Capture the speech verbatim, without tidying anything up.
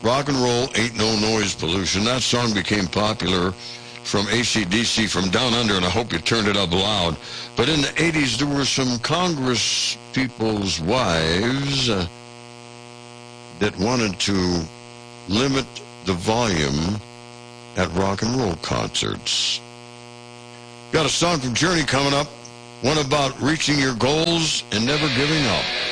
Rock and roll ain't no noise pollution. That song became popular from A C D C from down under, and I hope you turned it up loud. But in the eighties, there were some Congress people's wives uh, that wanted to limit the volume at rock and roll concerts. Got a song from Journey coming up, one about reaching your goals and never giving up.